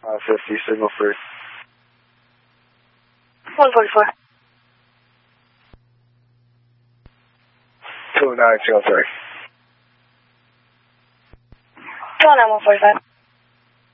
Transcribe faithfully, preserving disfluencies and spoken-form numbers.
Uh, fifty, signal free. one forty-four. two nine, signal three. two nine, one forty-five.